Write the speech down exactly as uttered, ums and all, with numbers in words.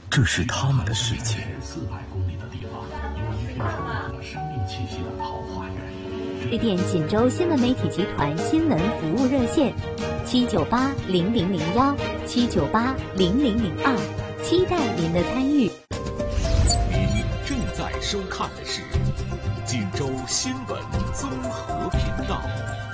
这是他们的世界。 四百公里的地方，有一片充满了生命气息的桃花源。 致电锦州新闻媒体集团新闻服务热线：七九八零零零幺七九八零零零二，期待您的参与。 您正在收看的是锦州新闻综合频道。